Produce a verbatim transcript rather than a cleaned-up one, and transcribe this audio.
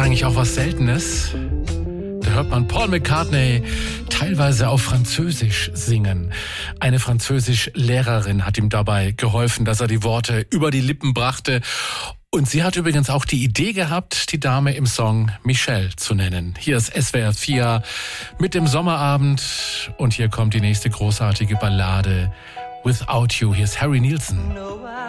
eigentlich auch was Seltenes. Da hört man Paul McCartney teilweise auf Französisch singen. Eine Französischlehrerin hat ihm dabei geholfen, dass er die Worte über die Lippen brachte. Und sie hat übrigens auch die Idee gehabt, die Dame im Song Michelle zu nennen. Hier ist S W R vier mit dem Sommerabend. Und hier kommt die nächste großartige Ballade, Without You. Hier ist Harry Nilsson.